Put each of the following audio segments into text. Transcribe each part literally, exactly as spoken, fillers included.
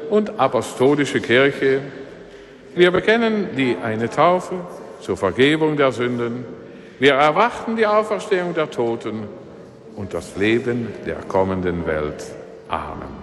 und apostolische Kirche. Wir bekennen die eine Taufe zur Vergebung der Sünden. Wir erwarten die Auferstehung der Toten und das Leben der kommenden Welt. Amen.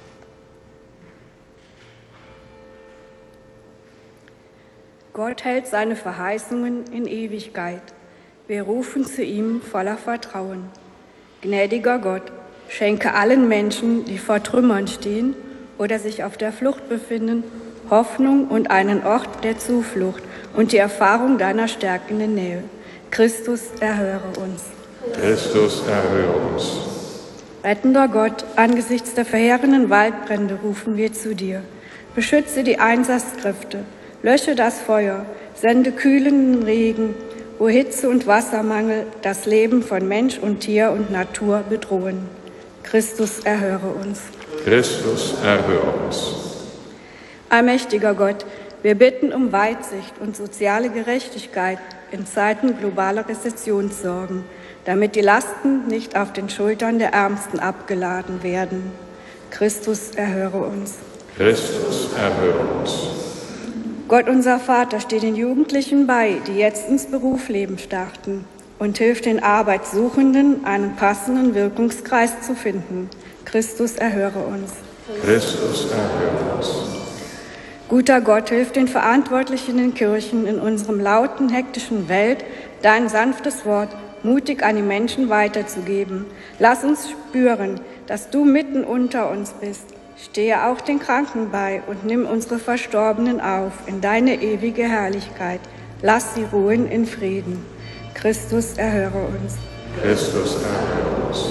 Gott hält seine Verheißungen in Ewigkeit. Wir rufen zu ihm voller Vertrauen. Gnädiger Gott, schenke allen Menschen, die vor Trümmern stehen oder sich auf der Flucht befinden, Hoffnung und einen Ort der Zuflucht und die Erfahrung deiner stärkenden Nähe. Christus, erhöre uns. Christus, erhöre uns. Rettender Gott, angesichts der verheerenden Waldbrände rufen wir zu dir. Beschütze die Einsatzkräfte, lösche das Feuer, sende kühlenden Regen, wo Hitze und Wassermangel das Leben von Mensch und Tier und Natur bedrohen. Christus, erhöre uns. Christus, erhöre uns. Allmächtiger Gott, wir bitten um Weitsicht und soziale Gerechtigkeit in Zeiten globaler Rezessionssorgen, damit die Lasten nicht auf den Schultern der Ärmsten abgeladen werden. Christus, erhöre uns. Christus, erhöre uns. Gott, unser Vater, steht den Jugendlichen bei, die jetzt ins Berufsleben starten, und hilft den Arbeitssuchenden, einen passenden Wirkungskreis zu finden. Christus, erhöre uns. Christus, erhöre uns. Guter Gott, hilf den Verantwortlichen in den Kirchen in unserem lauten, hektischen Welt, dein sanftes Wort mutig an die Menschen weiterzugeben. Lass uns spüren, dass du mitten unter uns bist. Stehe auch den Kranken bei und nimm unsere Verstorbenen auf in deine ewige Herrlichkeit. Lass sie ruhen in Frieden. Christus, erhöre uns. Christus, erhöre uns.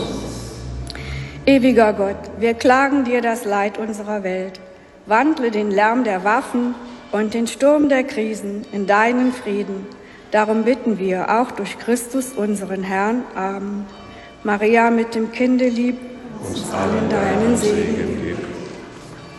Ewiger Gott, wir klagen dir das Leid unserer Welt. Wandle den Lärm der Waffen und den Sturm der Krisen in deinen Frieden. Darum bitten wir auch durch Christus, unseren Herrn. Amen. Maria mit dem Kinde lieb, uns allen deinen Segen.